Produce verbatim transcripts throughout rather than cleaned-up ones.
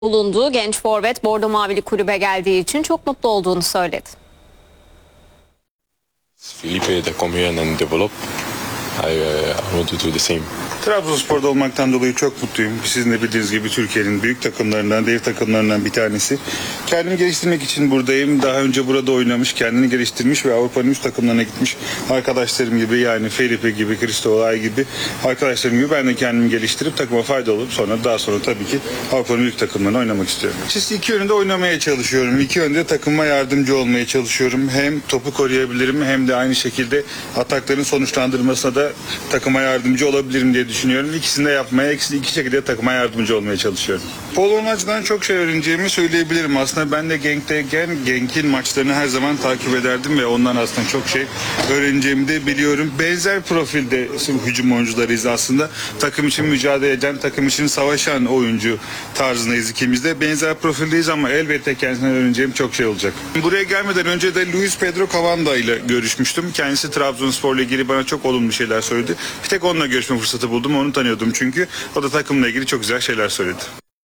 bulunduğu genç forvet Bordo Mavili kulübe geldiği için çok mutlu olduğunu söyledi. Felipe to come here and develop. I, uh, I want to do the same. Trabzonspor'da olmaktan dolayı çok mutluyum. Sizin de bildiğiniz gibi Türkiye'nin büyük takımlarından, dev takımlarından bir tanesi. Kendimi geliştirmek için buradayım. Daha önce burada oynamış, kendini geliştirmiş ve Avrupa'nın üst takımlarına gitmiş arkadaşlarım gibi, yani Felipe gibi, Cristolay gibi arkadaşlarım gibi ben de kendimi geliştirip takıma fayda olup sonra daha sonra tabii ki Avrupa'nın büyük takımlarına oynamak istiyorum. Siz iki yönde oynamaya çalışıyorum. İki yönde takıma yardımcı olmaya çalışıyorum. Hem topu koruyabilirim hem de aynı şekilde atakların sonuçlandırmasına da takıma yardımcı olabilirim diye düşünüyorum. İkisini de yapmaya, ikisi iki şekilde takıma yardımcı olmaya çalışıyorum. Polonya'dan çok şey öğreneceğimi söyleyebilirim. Aslında ben de Genk'teyken Genk'in maçlarını her zaman takip ederdim ve ondan aslında çok şey öğreneceğimi de biliyorum. Benzer profilde hücum oyuncularıyız aslında. Takım için mücadele eden, takım için savaşan oyuncu tarzındayız ikimiz de. Benzer profildeyiz ama elbette kendisinden öğreneceğim çok şey olacak. Buraya gelmeden önce de Luis Pedro Cavanda ile görüşmüştüm. Kendisi Trabzonspor'la ilgili bana çok olumlu şeyler söyledi. Bir tek onunla görüşme fırsatı buldum. Onu tanıyordum çünkü. O da takımla ilgili çok güzel şeyler söyledi.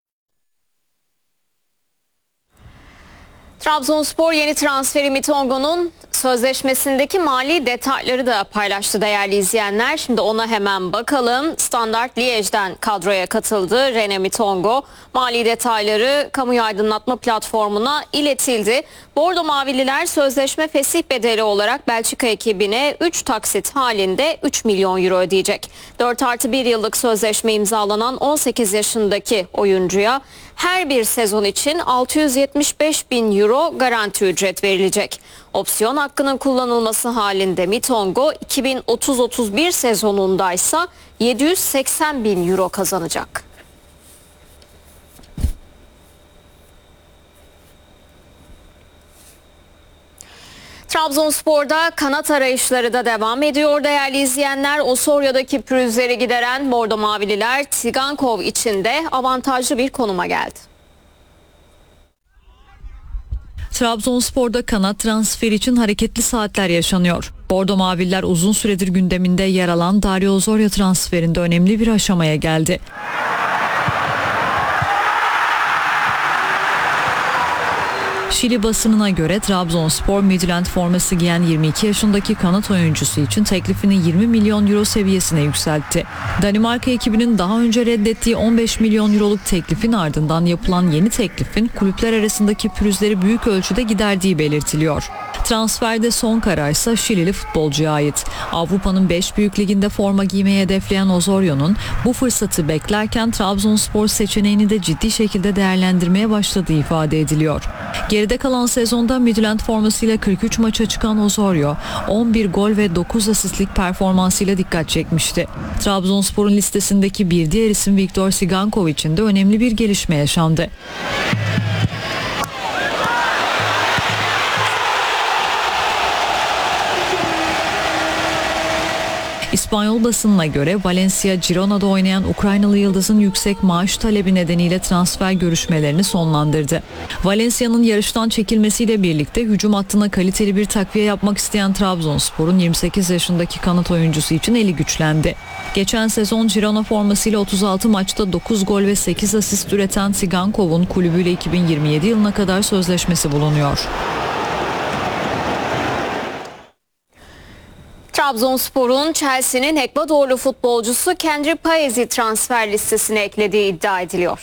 Trabzonspor yeni transferi Mitongo'nun sözleşmesindeki mali detayları da paylaştı değerli izleyenler. Şimdi ona hemen bakalım. Standart Liège'den kadroya katıldı René Mitongo. Mali detayları kamuya aydınlatma platformuna iletildi. Bordo Mavililer sözleşme fesih bedeli olarak Belçika ekibine üç taksit halinde üç milyon euro ödeyecek. dört artı bir yıllık sözleşme imzalanan on sekiz yaşındaki oyuncuya her bir sezon için altı yüz yetmiş beş bin euro garanti ücret verilecek. Opsiyon hakkının kullanılması halinde Mitongo iki bin otuz otuz bir sezonundaysa yedi yüz seksen bin euro kazanacak. Trabzonspor'da kanat arayışları da devam ediyor değerli izleyenler. Osoryo'daki pürüzleri gideren Bordo Mavililer Tsigankov için de avantajlı bir konuma geldi. Trabzonspor'da kanat transferi için hareketli saatler yaşanıyor. Bordo Mavililer uzun süredir gündeminde yer alan Dario Osorio transferinde önemli bir aşamaya geldi. Şili basınına göre Trabzonspor Midland forması giyen yirmi iki yaşındaki kanat oyuncusu için teklifini yirmi milyon euro seviyesine yükseltti. Danimarka ekibinin daha önce reddettiği on beş milyon euroluk teklifin ardından yapılan yeni teklifin kulüpler arasındaki pürüzleri büyük ölçüde giderdiği belirtiliyor. Transferde son karar ise Şilili futbolcuya ait. Avrupa'nın beş büyük liginde forma giymeyi hedefleyen Osorio'nun bu fırsatı beklerken Trabzonspor seçeneğini de ciddi şekilde değerlendirmeye başladığı ifade ediliyor. Geride kalan sezonda Midland formasıyla kırk üç maça çıkan Osorio on bir gol ve dokuz asistlik performansıyla dikkat çekmişti. Trabzonspor'un listesindeki bir diğer isim Viktor Tsigankov için de önemli bir gelişme yaşandı. İspanyol basınına göre Valencia Girona'da oynayan Ukraynalı yıldızın yüksek maaş talebi nedeniyle transfer görüşmelerini sonlandırdı. Valencia'nın yarıştan çekilmesiyle birlikte hücum hattına kaliteli bir takviye yapmak isteyen Trabzonspor'un yirmi sekiz yaşındaki kanat oyuncusu için eli güçlendi. Geçen sezon Girona formasıyla otuz altı maçta dokuz gol ve sekiz asist üreten Tsigankov'un kulübüyle iki bin yirmi yedi yılına kadar sözleşmesi bulunuyor. Trabzonspor'un Chelsea'nin Ekvadorlu futbolcusu Kendry Páez'i transfer listesine eklediği iddia ediliyor.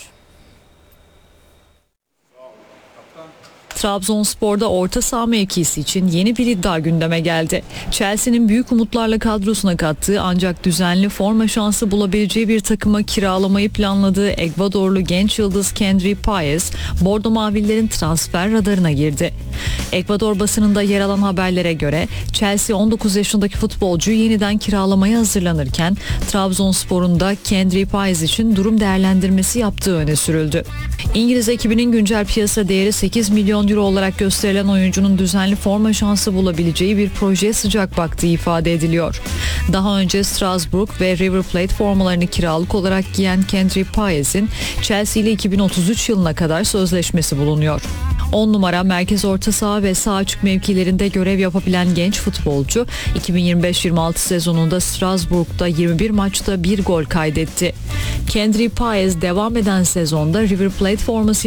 Trabzonspor'da orta saha mevkisi için yeni bir iddia gündeme geldi. Chelsea'nin büyük umutlarla kadrosuna kattığı ancak düzenli forma şansı bulabileceği bir takıma kiralamayı planladığı Ekvadorlu genç yıldız Kendry Páez, Bordo Mavililerin transfer radarına girdi. Ekvador basınında yer alan haberlere göre Chelsea on dokuz yaşındaki futbolcuyu yeniden kiralamaya hazırlanırken Trabzonspor'un da Kendry Páez için durum değerlendirmesi yaptığı öne sürüldü. İngiliz ekibinin güncel piyasa değeri sekiz milyon euro olarak gösterilen oyuncunun düzenli forma şansı bulabileceği bir projeye sıcak baktığı ifade ediliyor. Daha önce Strasbourg ve River Plate formalarını kiralık olarak giyen Kendry Páez'in Chelsea ile iki bin otuz üç yılına kadar sözleşmesi bulunuyor. on numara merkez orta saha ve sağ açık mevkilerinde görev yapabilen genç futbolcu iki bin yirmi beş yirmi altı sezonunda Strasbourg'da yirmi bir maçta bir gol kaydetti. Kendry Páez devam eden sezonda River Plate forması